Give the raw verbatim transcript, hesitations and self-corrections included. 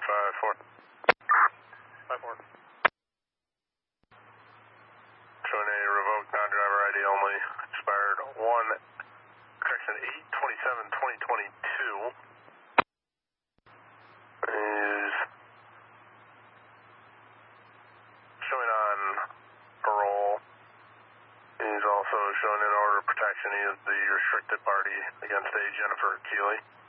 five four. five four. Showing a revoked non-driver I D only. Expired one, correction eight twenty-seven twenty twenty-two. Is showing on parole. He's also showing in order of protection. He is the restricted party against a Jennifer Keeley.